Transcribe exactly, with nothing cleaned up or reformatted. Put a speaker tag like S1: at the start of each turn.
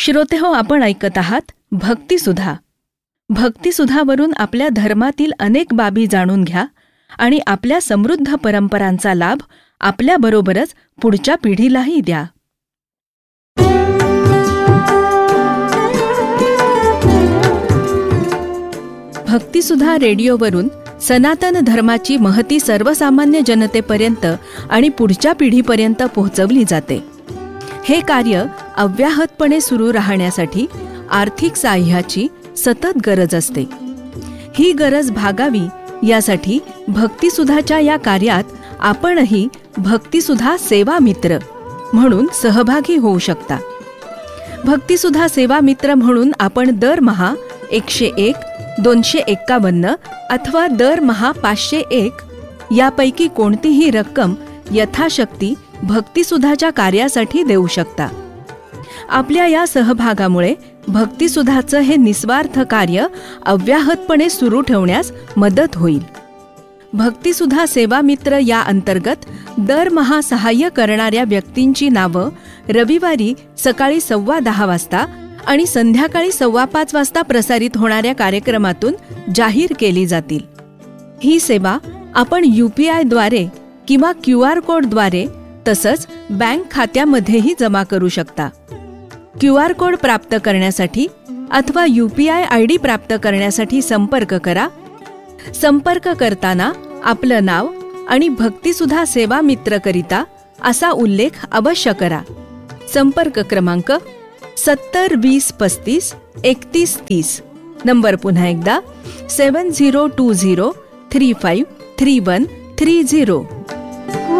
S1: श्रोतेहो, आपण ऐकत आहात भक्तिसुधा. भक्तिसुधावरून आपल्या धर्मातील अनेक बाबी जाणून घ्या आणि आपल्या समृद्ध परंपरांचा लाभ आपल्याबरोबरच पुढच्या पिढीलाही द्या. भक्तिसुधा रेडिओवरून सनातन धर्माची महती सर्वसामान्य जनतेपर्यंत आणि पुढच्या पिढीपर्यंत पोहोचवली जाते. हे कार्य अव्याहतपणे सुरू राहण्यासाठी आर्थिक साह्याची सतत गरज असते. ही गरज भागावी यासाठी भक्तिसुधाच्या या कार्यात आपणही भक्तिसुधा सेवा मित्र म्हणून सहभागी होऊ शकता. भक्तिसुधा सेवा मित्र म्हणून आपण दरमहा एकशे एक, दोनशे एक्कावन्न अथवा दरमहा पाचशे एक यापैकी कोणतीही रक्कम यथाशक्ती भक्तिसुधाच्या कार्यासाठी देऊ शकता. आपल्या या सहभागामुळे भक्तिसुधाचं हे निस्वार्थ कार्य अव्याहतपणे सुरू ठेवण्यास मदत होईल. भक्तिसुधा सेवा मित्र या अंतर्गत दरमहा सहाय्य करणाऱ्या व्यक्तींची नावं रविवारी सकाळी सव्वा दहा वाजता आणि संध्याकाळी सव्वा पाच वाजता प्रसारित होणाऱ्या कार्यक्रमातून जाहीर केली जातील. ही सेवा आपण यू पी आयद्वारे किंवा क्यू आर कोडद्वारे तसंच बँक खात्यामध्येही जमा करू शकता. क्यू आर कोड प्राप्त करण्यासाठी अथवा U P I I D प्राप्त करण्यासाठी संपर्क करा. संपर्क करताना आपलं नाव आणि भक्तिसुधा सेवा मित्रकरिता असा उल्लेख अवश्य करा. संपर्क क्रमांक सत्तर वीस पस्तीस एकतीस तीस. नंबर पुन्हा एकदा सेवन zero to zero three five three one three zero.